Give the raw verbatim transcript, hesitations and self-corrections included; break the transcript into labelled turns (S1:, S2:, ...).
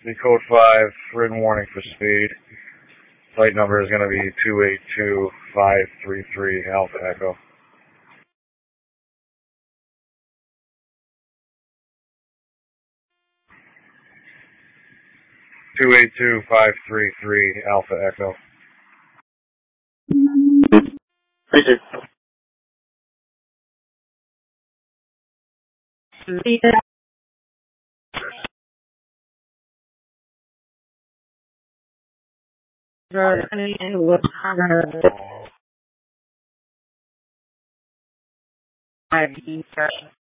S1: the code five, written warning for speed. Flight number is going to be two eight two five three three Alpha Echo. two eight two five three three Alpha Echo.
S2: Thank you.
S3: And